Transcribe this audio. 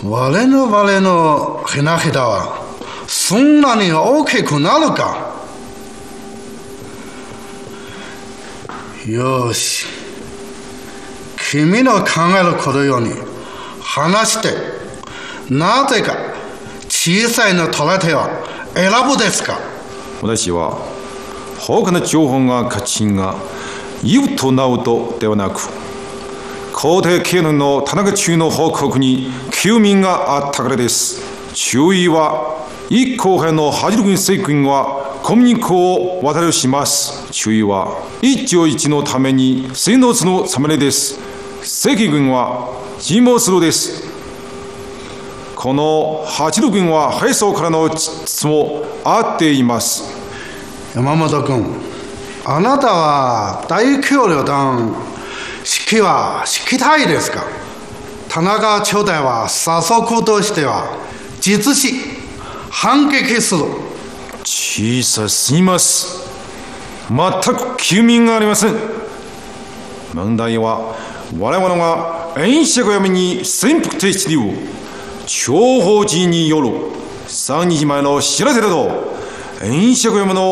我のヘナヘダはそんなに大きくなるか。よし、君の考えることように話して、なぜか小さいのトラテは選ぶですか。 私は他の情報が価値が言うとなうとではなく、皇帝経年の田中中の報告に休眠があったからです。注意は、一後輩の八路軍政軍は小麦粉を渡りします。注意は、一朝一のために戦闘の侍です。赤軍は尋問するです。この八路軍は敗走からの質もあっています。 山本君、あなたは大統領団指揮は指揮たいですか。田中朝廷は左則としては実施反撃する。 小さすぎます。全く休眠がありません。問題は我々が演者がやめに潜伏停止理由諜報人による3日前の知らせだと演者がやめの